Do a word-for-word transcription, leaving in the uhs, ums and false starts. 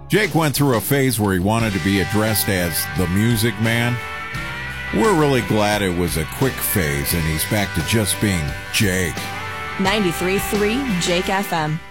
Jake went through a phase where he wanted to be addressed as the Music Man. We're really glad it was a quick phase and he's back to just being Jake. ninety-three point three Jake F M.